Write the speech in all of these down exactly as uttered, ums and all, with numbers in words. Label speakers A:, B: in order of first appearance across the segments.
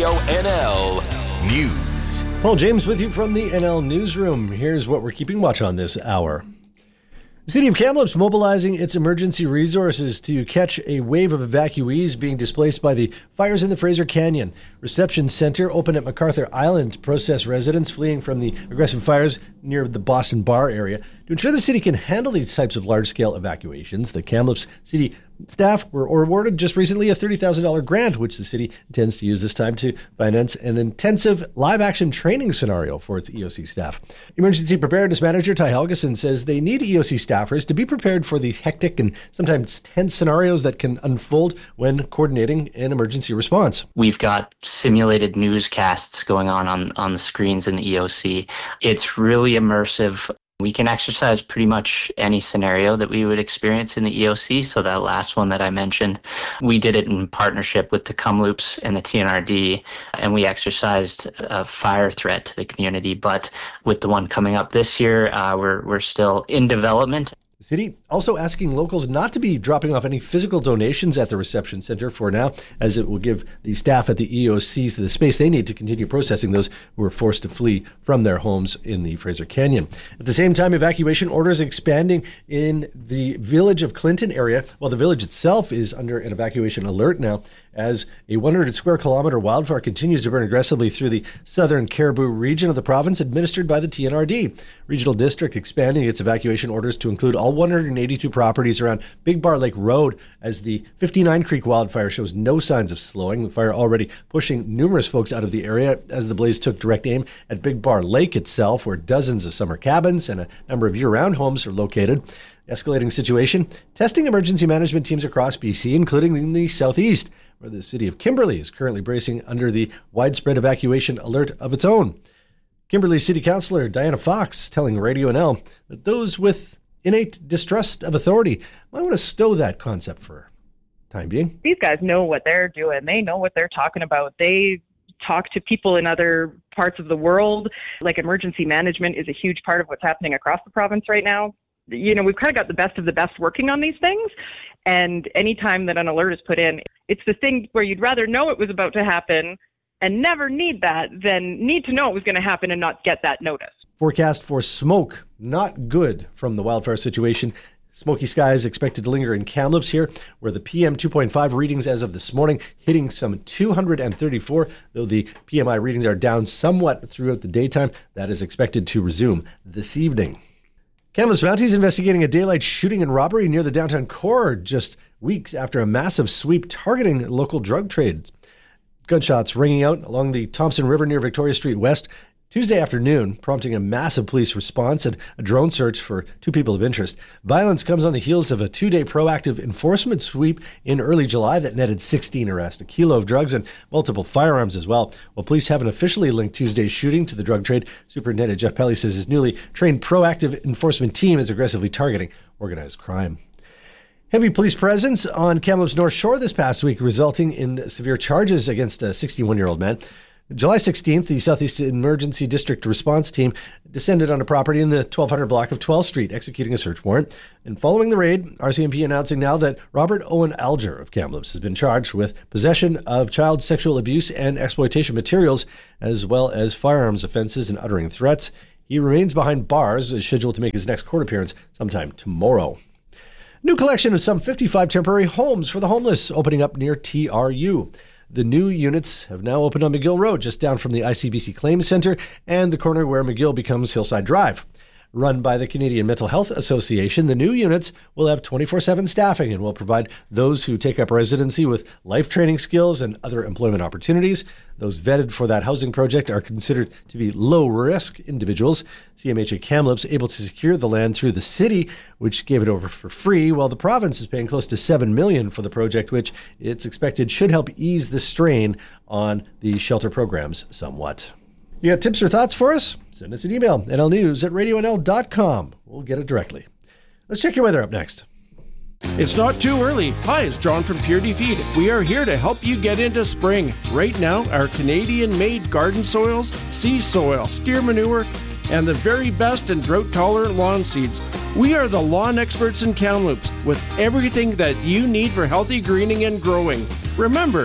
A: Radio N L News.
B: Paul James with you from the N L Newsroom. Here's what we're keeping watch on this hour. The City of Kamloops mobilizing its emergency resources to catch a wave of evacuees being displaced by the fires in the Fraser Canyon. Reception Center opened at MacArthur Island to process residents fleeing from the aggressive fires near the Boston Bar area. To ensure the city can handle these types of large-scale evacuations, the Kamloops City staff were awarded just recently a thirty thousand dollars grant, which the city intends to use this time to finance an intensive live-action training scenario for its E O C staff. Emergency Preparedness Manager Ty Helgeson says they need E O C staffers to be prepared for the hectic and sometimes tense scenarios that can unfold when coordinating an emergency response.
C: We've got simulated newscasts going on, on on the screens in the E O C. It's really immersive. We can exercise pretty much any scenario that we would experience in the E O C. So that last one that I mentioned, we did it in partnership with the Kamloops and the T N R D, and we exercised a fire threat to the community. But with the one coming up this year, uh, we're we're still in development.
B: The city also asking locals not to be dropping off any physical donations at the reception center for now, as it will give the staff at the E O Cs the space they need to continue processing those who were forced to flee from their homes in the Fraser Canyon. At the same time, evacuation orders expanding in the village of Clinton area, while the village itself is under an evacuation alert now, as a one hundred square kilometer wildfire continues to burn aggressively through the southern Caribou region of the province administered by the T N R D. Regional District expanding its evacuation orders to include all one hundred eighty-two properties around Big Bar Lake Road, as the fifty-nine Creek wildfire shows no signs of slowing. The fire already pushing numerous folks out of the area as the blaze took direct aim at Big Bar Lake itself, where dozens of summer cabins and a number of year-round homes are located. Escalating situation, testing emergency management teams across B C, including in the southeast, where the city of Kimberley is currently bracing under the widespread evacuation alert of its own. Kimberley City Councillor Diana Fox telling Radio N L that those with innate distrust of authority might want to stow that concept for time being.
D: These guys know what they're doing. They know what they're talking about. They talk to people in other parts of the world. Like, emergency management is a huge part of what's happening across the province right now. You know, we've kind of got the best of the best working on these things. And anytime that an alert is put in, it's the thing where you'd rather know it was about to happen and never need that than need to know it was going to happen and not get that notice.
B: Forecast for smoke, not good from the wildfire situation. Smoky skies expected to linger in Kamloops here, where the P M two point five readings as of this morning hitting some two hundred thirty-four, though the P M I readings are down somewhat throughout the daytime. That is expected to resume this evening. Kamloops Mounties investigating a daylight shooting and robbery near the downtown core just weeks after a massive sweep targeting local drug trades. Gunshots ringing out along the Thompson River near Victoria Street West Tuesday afternoon, prompting a massive police response and a drone search for two people of interest. Violence comes on the heels of a two-day proactive enforcement sweep in early July that netted sixteen arrests, a kilo of drugs, and multiple firearms as well. While police haven't officially linked Tuesday's shooting to the drug trade, Superintendent Jeff Pelly says his newly trained proactive enforcement team is aggressively targeting organized crime. Heavy police presence on Kamloops North Shore this past week, resulting in severe charges against a sixty-one-year-old man. July sixteenth, the Southeast Emergency District Response Team descended on a property in the twelve hundred block of twelfth Street, executing a search warrant. And following the raid, R C M P announcing now that Robert Owen Alger of Kamloops has been charged with possession of child sexual abuse and exploitation materials, as well as firearms offenses and uttering threats. He remains behind bars, is scheduled to make his next court appearance sometime tomorrow. New collection of some fifty-five temporary homes for the homeless opening up near T R U. The new units have now opened on McGill Road, just down from the I C B C Claims Center and the corner where McGill becomes Hillside Drive. Run by the Canadian Mental Health Association, the new units will have twenty-four seven staffing and will provide those who take up residency with life training skills and other employment opportunities. Those vetted for that housing project are considered to be low-risk individuals. C M H A Kamloops able to secure the land through the city, which gave it over for free, while the province is paying close to seven million dollars for the project, which it's expected should help ease the strain on the shelter programs somewhat. You got tips or thoughts for us? Send us an email, nlnews at radio n l dot com. We'll get it directly. Let's check your weather up next.
E: It's not too early. Hi, it's John from Purity Feed. We are here to help you get into spring. Right now, our Canadian-made garden soils, sea soil, steer manure, and the very best in drought-tolerant lawn seeds. We are the lawn experts in Kamloops with everything that you need for healthy greening and growing. Remember,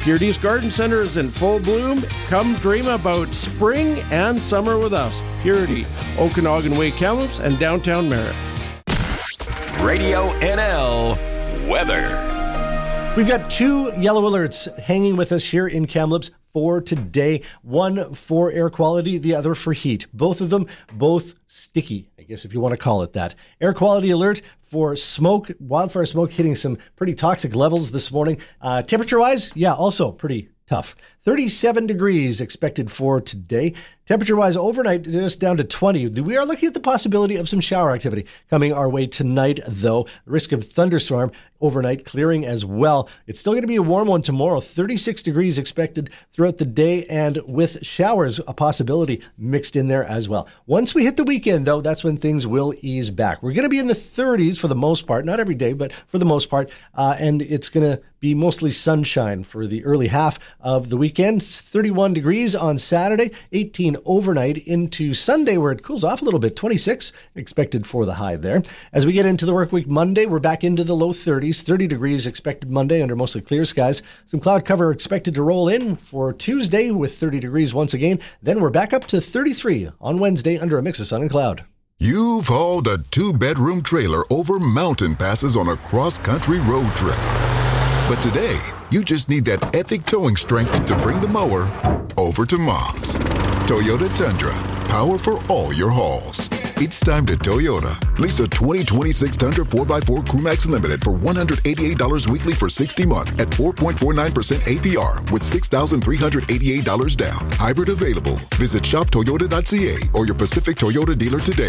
E: Purity's Garden Center is in full bloom. Come dream about spring and summer with us. Purity, Okanagan Way, Kamloops, and downtown Merritt.
A: Radio N L weather.
B: We've got two yellow alerts hanging with us here in Kamloops for today. One for air quality, the other for heat. Both of them, both sticky, I guess if you want to call it that. Air quality alert for smoke, wildfire smoke hitting some pretty toxic levels this morning. Uh, temperature-wise, yeah, also pretty tough. thirty-seven degrees expected for today. Temperature-wise, overnight, just down to twenty. We are looking at the possibility of some shower activity coming our way tonight, though. The risk of thunderstorm overnight clearing as well. It's still going to be a warm one tomorrow. thirty-six degrees expected throughout the day, and with showers, a possibility mixed in there as well. Once we hit the weekend, though, that's when things will ease back. We're going to be in the thirties for the most part, not every day, but for the most part, uh, and it's going to be mostly sunshine for the early half of the weekend. thirty-one degrees on Saturday, eighteen overnight into Sunday, where it cools off a little bit. twenty-six expected for the high there. As we get into the work week Monday, we're back into the low thirties. thirty degrees expected Monday under mostly clear skies. Some cloud cover expected to roll in for Tuesday with thirty degrees once again. Then we're back up to thirty-three on Wednesday under a mix of sun and cloud.
F: You've hauled a two-bedroom trailer over mountain passes on a cross-country road trip. But today, you just need that epic towing strength to bring the mower over to Mom's. Toyota Tundra, power for all your hauls. It's time to Toyota. Lease a twenty twenty-six Tundra four by four Crewmax Limited for one hundred eighty-eight dollars weekly for sixty months at four point four nine percent A P R with six thousand three hundred eighty-eight dollars down. Hybrid available. Visit shop toyota dot c a or your Pacific Toyota dealer today.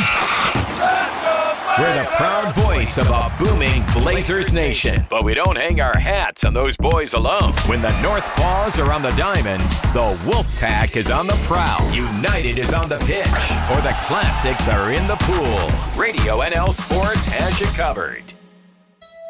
A: We're the proud voice of a booming Blazers nation. But we don't hang our hats on those boys alone. When the North Paws are on the diamond, the Wolfpack is on the prowl. United is on the pitch. Or the Classics are in the pool. Radio N L Sports has you covered.